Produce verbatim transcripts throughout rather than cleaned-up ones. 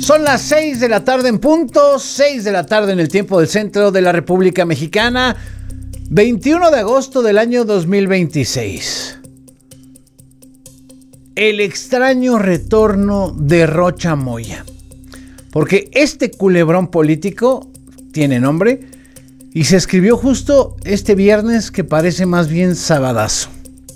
Son las seis de la tarde en punto, seis de la tarde en el tiempo del centro de la República Mexicana, veintiuno de agosto del año dos mil veintiséis. El extraño retorno de Rocha Moya. Porque este culebrón político tiene nombre y se escribió justo este viernes que parece más bien sabadazo.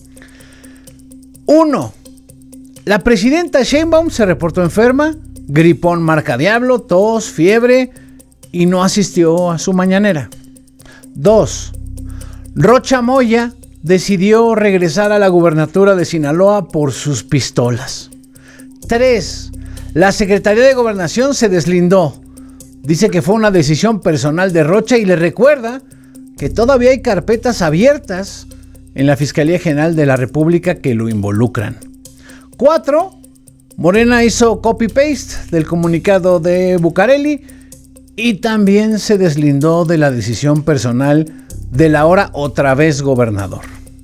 uno. La presidenta Sheinbaum se reportó enferma, gripón marca diablo, tos, fiebre y no asistió a su mañanera. dos. Rocha Moya decidió regresar a la gubernatura de Sinaloa por sus pistolas. tres. La Secretaría de Gobernación se deslindó. Dice que fue una decisión personal de Rocha y le recuerda que todavía hay carpetas abiertas en la Fiscalía General de la República que lo involucran. cuatro. Morena hizo copy-paste del comunicado de Bucareli y también se deslindó de la decisión personal del ahora otra vez gobernador.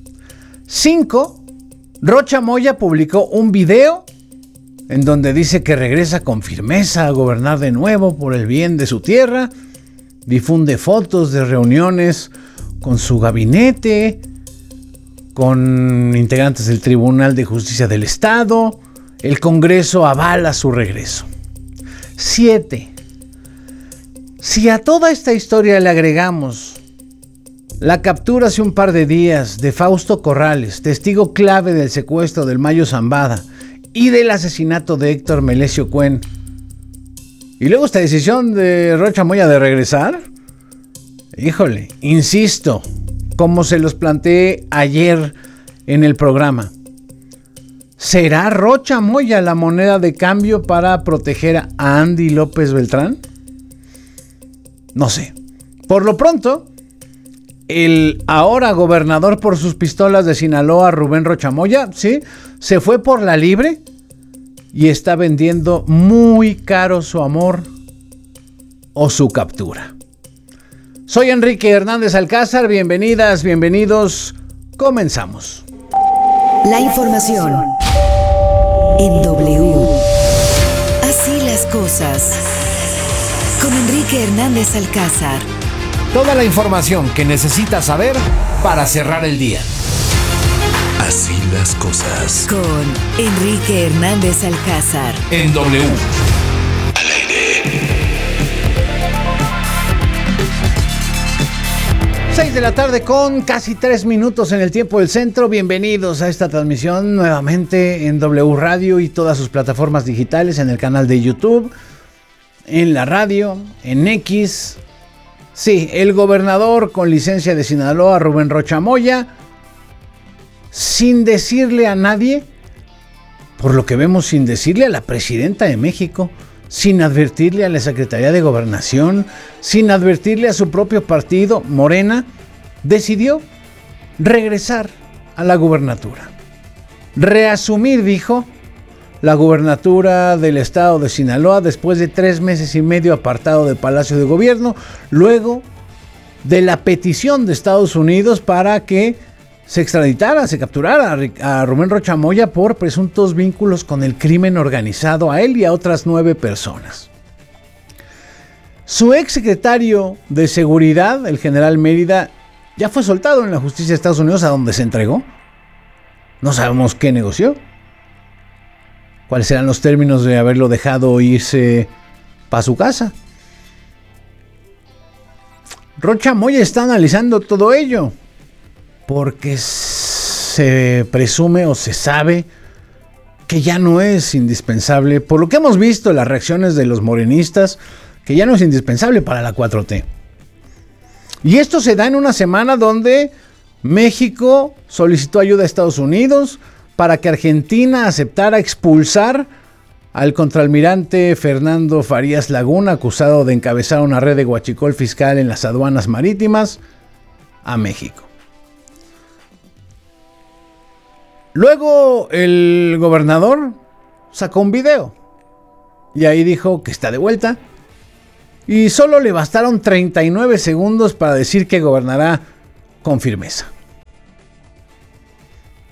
cinco. Rocha Moya publicó un video en donde dice que regresa con firmeza a gobernar de nuevo por el bien de su tierra. Difunde fotos de reuniones con su gabinete, con integrantes del Tribunal de Justicia del Estado. El Congreso avala su regreso. siete. Si a toda esta historia le agregamos la captura hace un par de días de Fausto Corrales, testigo clave del secuestro del Mayo Zambada y del asesinato de Héctor Melesio Cuen, y luego esta decisión de Rocha Moya de regresar, híjole, insisto, como se los planteé ayer en el programa, ¿será Rocha Moya la moneda de cambio para proteger a Andy López Beltrán? No sé. Por lo pronto, el ahora gobernador por sus pistolas de Sinaloa, Rubén Rocha Moya, sí, se fue por la libre y está vendiendo muy caro su amor o su captura. Soy Enrique Hernández Alcázar, bienvenidas, bienvenidos, comenzamos. La información en W. Así las cosas. Con Enrique Hernández Alcázar. Toda la información que necesitas saber para cerrar el día. Así las cosas. Con Enrique Hernández Alcázar. En W. Al aire. seis de la tarde con casi tres minutos en el tiempo del centro. Bienvenidos a esta transmisión nuevamente en W Radio y todas sus plataformas digitales, en el canal de YouTube, en la radio, en X. Sí, el gobernador con licencia de Sinaloa, Rubén Rocha Moya, sin decirle a nadie, por lo que vemos, sin decirle a la presidenta de México, sin advertirle a la Secretaría de Gobernación, sin advertirle a su propio partido, Morena, decidió regresar a la gubernatura. Reasumir, dijo, la gubernatura del estado de Sinaloa después de tres meses y medio apartado del Palacio de Gobierno, luego de la petición de Estados Unidos para que se extraditara, se capturara a Rubén Rocha Moya por presuntos vínculos con el crimen organizado, a él y a otras nueve personas. Su ex secretario de Seguridad, el general Mérida, ya fue soltado en la justicia de Estados Unidos, a donde se entregó. No sabemos qué negoció. ¿Cuáles serán los términos de haberlo dejado irse para su casa? Rocha Moya está analizando todo ello porque se presume o se sabe que ya no es indispensable, por lo que hemos visto las reacciones de los morenistas, que ya no es indispensable para la cuatro T. Y esto se da en una semana donde México solicitó ayuda a Estados Unidos para que Argentina aceptara expulsar al contraalmirante Fernando Farías Laguna, acusado de encabezar una red de huachicol fiscal en las aduanas marítimas, a México. Luego el gobernador sacó un video y ahí dijo que está de vuelta y solo le bastaron treinta y nueve segundos para decir que gobernará con firmeza.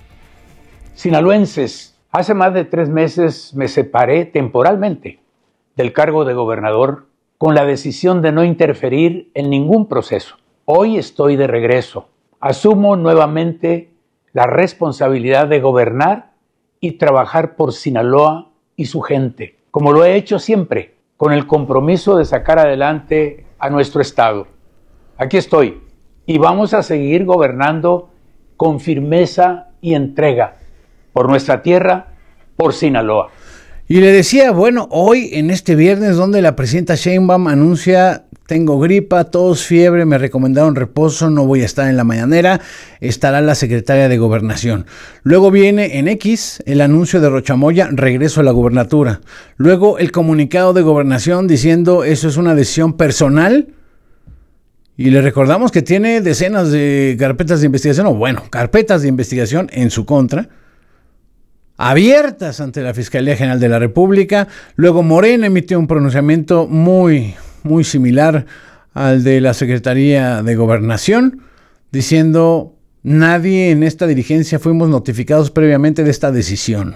Sinaloenses, hace más de tres meses me separé temporalmente del cargo de gobernador con la decisión de no interferir en ningún proceso. Hoy estoy de regreso. Asumo nuevamente la responsabilidad de gobernar y trabajar por Sinaloa y su gente, como lo he hecho siempre, con el compromiso de sacar adelante a nuestro estado. Aquí estoy y vamos a seguir gobernando con firmeza y entrega por nuestra tierra, por Sinaloa. Y le decía, bueno, hoy en este viernes donde la presidenta Sheinbaum anuncia: tengo gripa, tos, fiebre, me recomendaron reposo, no voy a estar en la mañanera, estará la secretaria de Gobernación. Luego viene en X el anuncio de Rocha Moya, regreso a la gubernatura. Luego el comunicado de Gobernación diciendo eso es una decisión personal. Y le recordamos que tiene decenas de carpetas de investigación, o bueno, carpetas de investigación en su contra, abiertas ante la Fiscalía General de la República. Luego Morena emitió un pronunciamiento muy, muy similar al de la Secretaría de Gobernación, diciendo: nadie en esta dirigencia fuimos notificados previamente de esta decisión.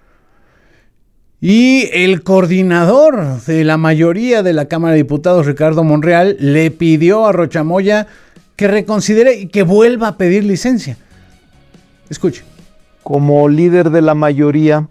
Y el coordinador de la mayoría de la Cámara de Diputados, Ricardo Monreal, le pidió a Rocha Moya que reconsidere y que vuelva a pedir licencia. Escuche. Como líder de la mayoría,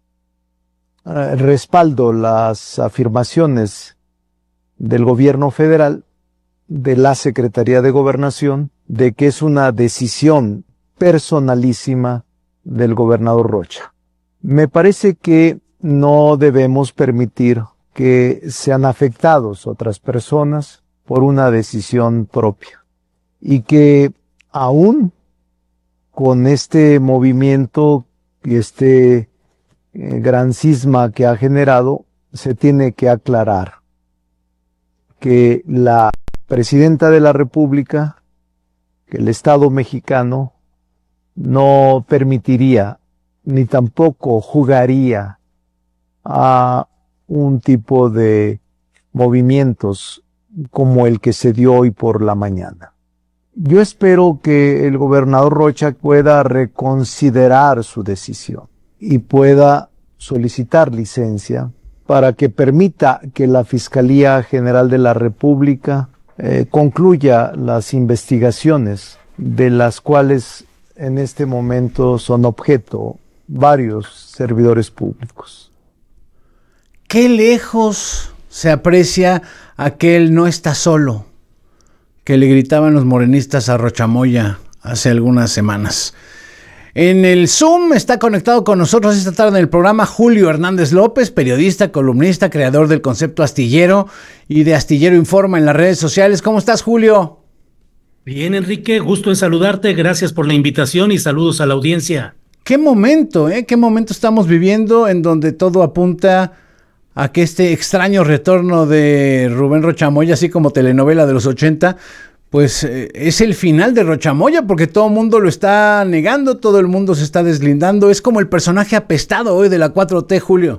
eh, respaldo las afirmaciones del gobierno federal, de la Secretaría de Gobernación, de que es una decisión personalísima del gobernador Rocha. Me parece que no debemos permitir que sean afectados otras personas por una decisión propia y que aún con este movimiento y este eh, gran cisma que ha generado, se tiene que aclarar que la presidenta de la República, que el Estado mexicano no permitiría ni tampoco jugaría a un tipo de movimientos como el que se dio hoy por la mañana. Yo espero que el gobernador Rocha pueda reconsiderar su decisión y pueda solicitar licencia para que permita que la Fiscalía General de la República eh, concluya las investigaciones de las cuales en este momento son objeto varios servidores públicos. ¿Qué lejos se aprecia aquel "no está solo" que le gritaban los morenistas a Rocha Moya hace algunas semanas? En el Zoom está conectado con nosotros esta tarde en el programa Julio Hernández López, periodista, columnista, creador del concepto Astillero y de Astillero Informa en las redes sociales. ¿Cómo estás, Julio? Bien, Enrique, gusto en saludarte, gracias por la invitación y saludos a la audiencia. Qué momento, ¿eh? Qué momento estamos viviendo en donde todo apunta a que este extraño retorno de Rubén Rocha Moya, así como telenovela de los ochenta, pues eh, es el final de Rocha Moya, porque todo el mundo lo está negando, todo el mundo se está deslindando. Es como el personaje apestado hoy de la cuatro T, Julio.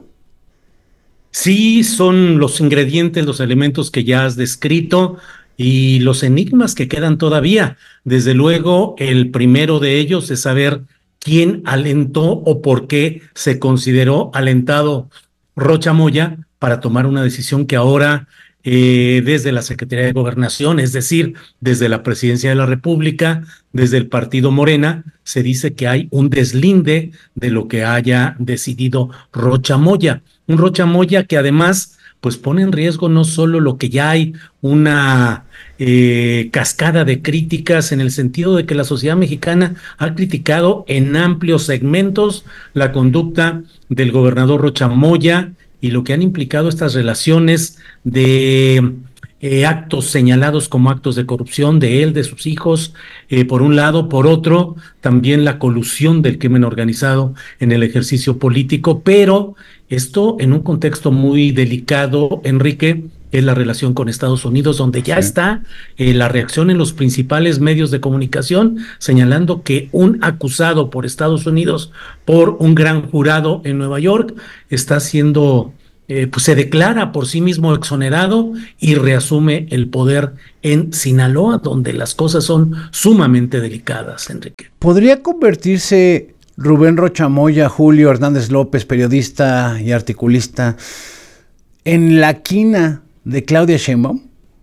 Sí, son los ingredientes, los elementos que ya has descrito y los enigmas que quedan todavía. Desde luego, el primero de ellos es saber quién alentó o por qué se consideró alentado Rocha Moya para tomar una decisión que ahora eh, desde la Secretaría de Gobernación, es decir, desde la Presidencia de la República, desde el partido Morena, se dice que hay un deslinde de lo que haya decidido Rocha Moya. Un Rocha Moya que además pues pone en riesgo no solo lo que ya hay una eh, cascada de críticas en el sentido de que la sociedad mexicana ha criticado en amplios segmentos la conducta del gobernador Rocha Moya y lo que han implicado estas relaciones de eh, actos señalados como actos de corrupción de él, de sus hijos, eh, por un lado, por otro, también la colusión del crimen organizado en el ejercicio político, pero esto en un contexto muy delicado, Enrique, es la relación con Estados Unidos, donde ya sí. está eh, la reacción en los principales medios de comunicación, señalando que un acusado por Estados Unidos por un gran jurado en Nueva York está siendo, eh, pues se declara por sí mismo exonerado y reasume el poder en Sinaloa, donde las cosas son sumamente delicadas, Enrique. ¿Podría convertirse Rubén Rocha Moya, Julio Hernández López, periodista y articulista, en la quina de Claudia Sheinbaum?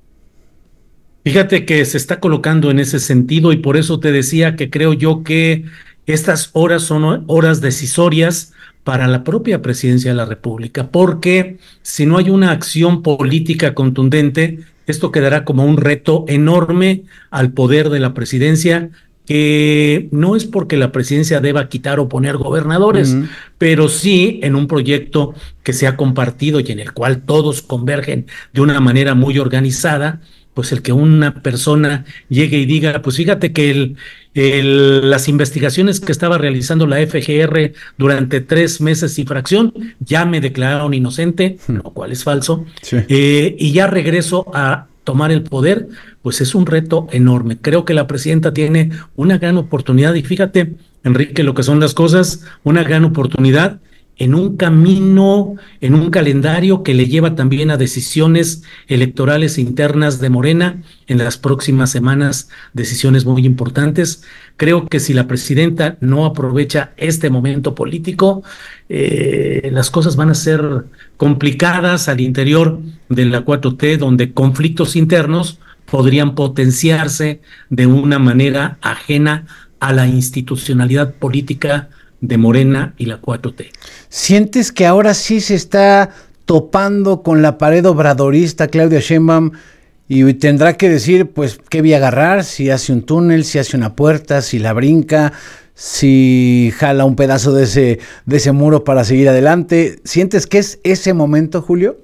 Fíjate que se está colocando en ese sentido y por eso te decía que creo yo que estas horas son horas decisorias para la propia presidencia de la República, porque si no hay una acción política contundente, esto quedará como un reto enorme al poder de la presidencia, que no es porque la presidencia deba quitar o poner gobernadores, uh-huh. pero sí en un proyecto que se ha compartido y en el cual todos convergen de una manera muy organizada, pues el que una persona llegue y diga, pues fíjate que el, el, las investigaciones que estaba realizando la F G R durante tres meses y fracción, ya me declararon inocente, hmm. lo cual es falso, sí. eh, y ya regreso a tomar el poder, pues es un reto enorme. Creo que la presidenta tiene una gran oportunidad, y fíjate, Enrique, lo que son las cosas, una gran oportunidad en un camino, en un calendario que le lleva también a decisiones electorales internas de Morena en las próximas semanas, decisiones muy importantes. Creo que si la presidenta no aprovecha este momento político, eh, las cosas van a ser complicadas al interior de la cuatro T, donde conflictos internos podrían potenciarse de una manera ajena a la institucionalidad política de Morena y la cuatro T. ¿Sientes que ahora sí se está topando con la pared obradorista Claudia Sheinbaum y tendrá que decir, pues, qué vía agarrar, si hace un túnel, si hace una puerta, si la brinca, si jala un pedazo de ese, de ese muro para seguir adelante? ¿Sientes que es ese momento, Julio?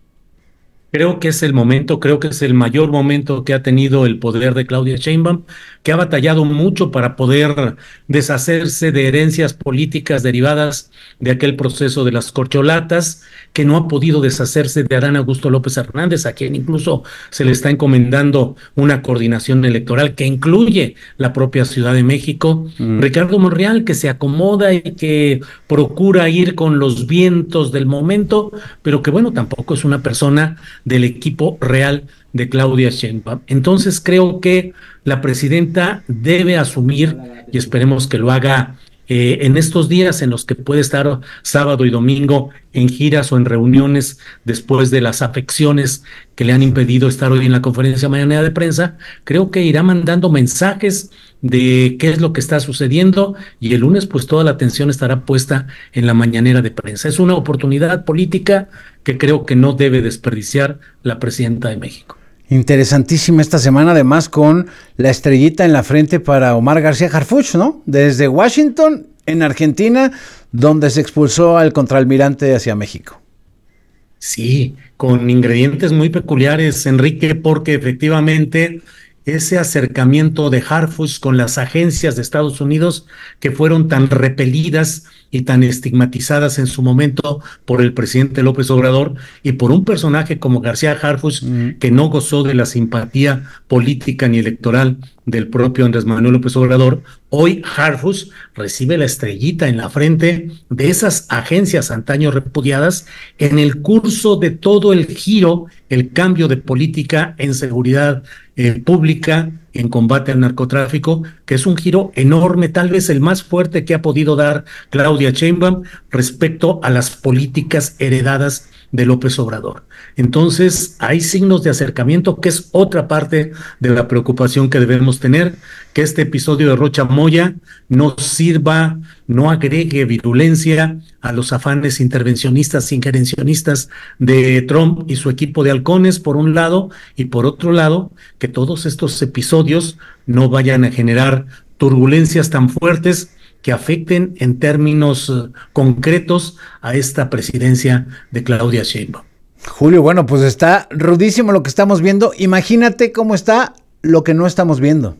Creo que es el momento, creo que es el mayor momento que ha tenido el poder de Claudia Sheinbaum, que ha batallado mucho para poder deshacerse de herencias políticas derivadas de aquel proceso de las corcholatas, que no ha podido deshacerse de Adán Augusto López Hernández, a quien incluso se le está encomendando una coordinación electoral que incluye la propia Ciudad de México. Mm. Ricardo Monreal, que se acomoda y que procura ir con los vientos del momento, pero que bueno, tampoco es una persona del equipo real de Claudia Sheinbaum. Entonces creo que la presidenta debe asumir, y esperemos que lo haga eh, en estos días en los que puede estar sábado y domingo en giras o en reuniones después de las afecciones que le han impedido estar hoy en la conferencia mañanera de prensa, creo que irá mandando mensajes de qué es lo que está sucediendo, y el lunes pues toda la atención estará puesta en la mañanera de prensa. Es una oportunidad política que creo que no debe desperdiciar la presidenta de México. Interesantísima esta semana, además con la estrellita en la frente para Omar García Harfuch, ¿no? Desde Washington, en Argentina, donde se expulsó al contraalmirante hacia México. Sí, con ingredientes muy peculiares, Enrique, porque efectivamente ese acercamiento de Harfuch con las agencias de Estados Unidos, que fueron tan repelidas y tan estigmatizadas en su momento por el presidente López Obrador y por un personaje como García Harfuch, mm. que no gozó de la simpatía política ni electoral del propio Andrés Manuel López Obrador, hoy Harfuch recibe la estrellita en la frente de esas agencias antaño repudiadas en el curso de todo el giro, el cambio de política en seguridad eh, pública, en combate al narcotráfico, que es un giro enorme, tal vez el más fuerte que ha podido dar Claudia Sheinbaum respecto a las políticas heredadas de López Obrador. Entonces, hay signos de acercamiento, que es otra parte de la preocupación que debemos tener, que este episodio de Rocha Moya no sirva, no agregue virulencia a los afanes intervencionistas, injerencionistas de Trump y su equipo de halcones, por un lado, y por otro lado, que todos estos episodios no vayan a generar turbulencias tan fuertes que afecten en términos uh, concretos a esta presidencia de Claudia Sheinbaum. Julio, bueno, pues está rudísimo lo que estamos viendo. Imagínate cómo está lo que no estamos viendo.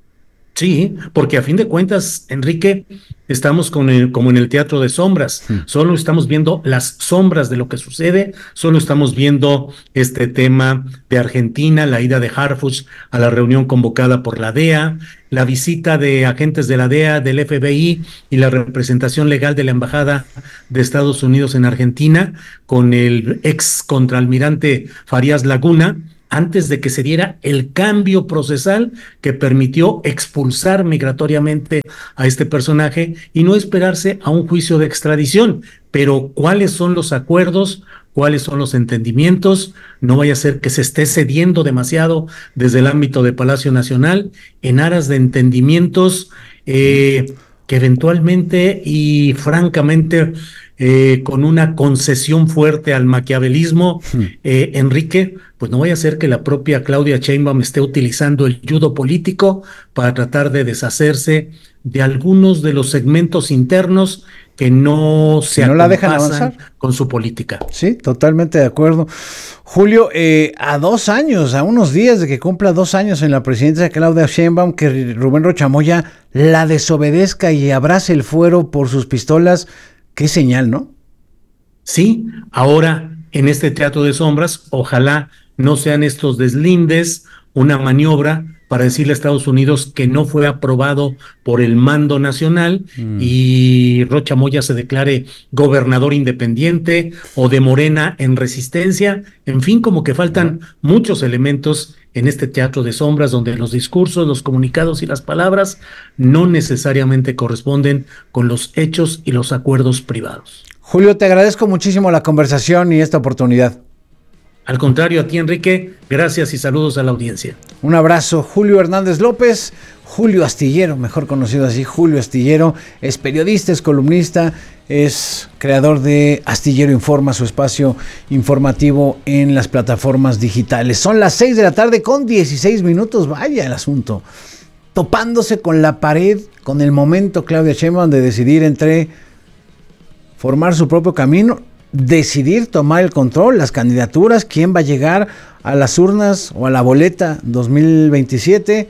Sí, porque a fin de cuentas, Enrique, estamos con el, como en el teatro de sombras, mm. solo estamos viendo las sombras de lo que sucede, solo estamos viendo este tema de Argentina, la ida de Harfuch a la reunión convocada por la D E A, la visita de agentes de la D E A, del F B I y la representación legal de la Embajada de Estados Unidos en Argentina con el ex contraalmirante Farías Laguna, antes de que se diera el cambio procesal que permitió expulsar migratoriamente a este personaje y no esperarse a un juicio de extradición. Pero ¿cuáles son los acuerdos? cuáles son los entendimientos, no vaya a ser que se esté cediendo demasiado desde el ámbito de Palacio Nacional en aras de entendimientos eh, que eventualmente y francamente eh, con una concesión fuerte al maquiavelismo, eh, Enrique, pues no vaya a ser que la propia Claudia Sheinbaum esté utilizando el judo político para tratar de deshacerse de algunos de los segmentos internos que no se no la dejan avanzar con su política. Sí, totalmente de acuerdo. Julio, eh, a dos años, a unos días de que cumpla dos años en la presidencia de Claudia Sheinbaum, que Rubén Rocha Moya la desobedezca y abrace el fuero por sus pistolas, qué señal, ¿no? Sí, ahora en este teatro de sombras, ojalá no sean estos deslindes una maniobra para decirle a Estados Unidos que no fue aprobado por el mando nacional mm. y Rocha Moya se declare gobernador independiente o de Morena en resistencia. En fin, como que faltan mm. muchos elementos en este teatro de sombras donde los discursos, los comunicados y las palabras no necesariamente corresponden con los hechos y los acuerdos privados. Julio, te agradezco muchísimo la conversación y esta oportunidad. Al contrario, a ti, Enrique, gracias y saludos a la audiencia. Un abrazo. Julio Hernández López, Julio Astillero, mejor conocido así, Julio Astillero, es periodista, es columnista, es creador de Astillero Informa, su espacio informativo en las plataformas digitales. Son las seis de la tarde con dieciséis minutos, vaya el asunto. Topándose con la pared, con el momento Claudia Sheinbaum de decidir entre formar su propio camino, decidir tomar el control, las candidaturas, quién va a llegar a las urnas o a la boleta dos mil veintisiete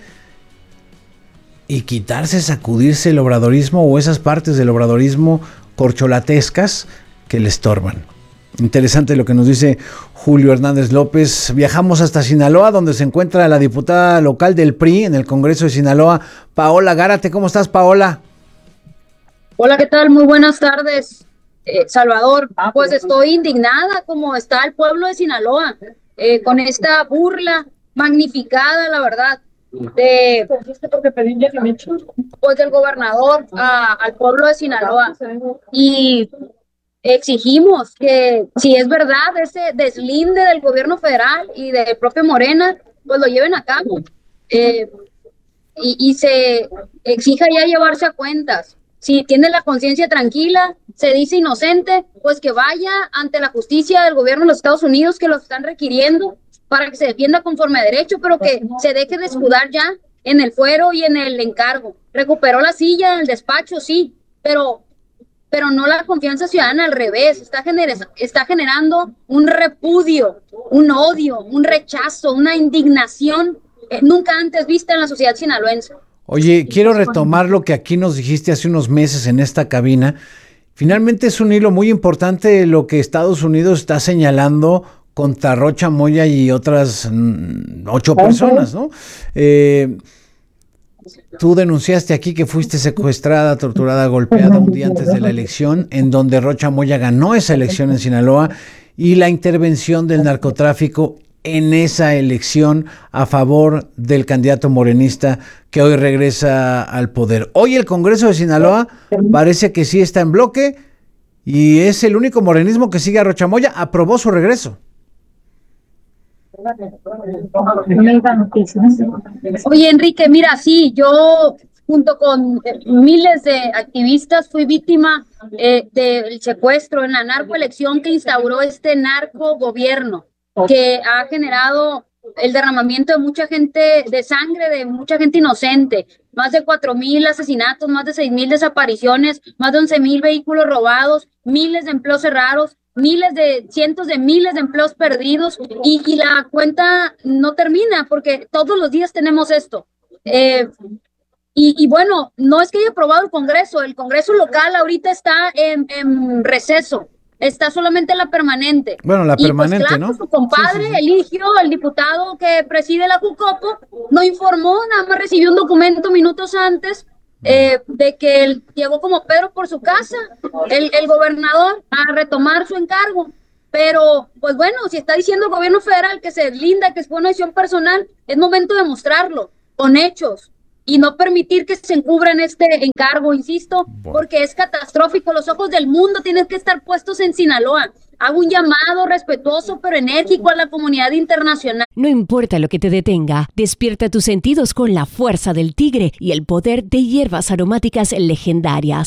y quitarse, sacudirse el obradorismo o esas partes del obradorismo corcholatescas que le estorban. Interesante lo que nos dice Julio Hernández López. Viajamos hasta Sinaloa, donde se encuentra la diputada local del P R I en el Congreso de Sinaloa, Paola Gárate. ¿Cómo estás, Paola? Hola, ¿qué tal? Muy buenas tardes. Eh, Salvador, pues estoy indignada como está el pueblo de Sinaloa, eh, con esta burla magnificada, la verdad, de pues del gobernador a, al pueblo de Sinaloa, y exigimos que si es verdad ese deslinde del gobierno federal y del propio Morena, pues lo lleven a cabo, eh, y, y se exija ya llevarse a cuentas. Si tiene la conciencia tranquila, se dice inocente, pues que vaya ante la justicia del gobierno de los Estados Unidos, que lo están requiriendo para que se defienda conforme a derecho, pero que se deje de escudar ya en el fuero y en el encargo. Recuperó la silla del despacho, sí, pero, pero no la confianza ciudadana, al revés. Está, gener- está generando un repudio, un odio, un rechazo, una indignación eh, nunca antes vista en la sociedad sinaloense. Oye, quiero retomar lo que aquí nos dijiste hace unos meses en esta cabina. Finalmente es un hilo muy importante lo que Estados Unidos está señalando contra Rocha Moya y otras mm, ocho personas, ¿no? Eh, tú denunciaste aquí que fuiste secuestrada, torturada, golpeada un día antes de la elección, en donde Rocha Moya ganó esa elección en Sinaloa, y la intervención del narcotráfico en esa elección a favor del candidato morenista que hoy regresa al poder. Hoy el Congreso de Sinaloa parece que sí está en bloque y es el único morenismo que sigue a Rocha Moya. Aprobó su regreso. Oye, Enrique, mira, sí, yo junto con miles de activistas fui víctima eh, del secuestro en la narcoelección que instauró este narco gobierno, que ha generado el derramamiento de mucha gente, de sangre, de mucha gente inocente, más de cuatro mil asesinatos, más de seis mil desapariciones, más de once mil vehículos robados, miles de empleos cerrados, miles de, cientos de miles de empleos perdidos, y, y la cuenta no termina, porque todos los días tenemos esto. Eh, y, y bueno, no es que haya aprobado el Congreso, el Congreso local ahorita está en, en receso. Está solamente la permanente. Bueno, la y permanente, pues, claro, ¿no? Su compadre sí, sí, sí. eligió al diputado que preside la Jucopo, no informó, nada más recibió un documento minutos antes eh, de que él llegó como Pedro por su casa, el, el gobernador, a retomar su encargo. Pero, pues bueno, si está diciendo el gobierno federal que se deslinda, que es una decisión personal, es momento de mostrarlo, con hechos. y no permitir que se encubran este encargo, insisto, porque es catastrófico. Los ojos del mundo tienen que estar puestos en Sinaloa. Hago un llamado respetuoso pero enérgico a la comunidad internacional. No importa lo que te detenga, despierta tus sentidos con la fuerza del tigre y el poder de hierbas aromáticas legendarias.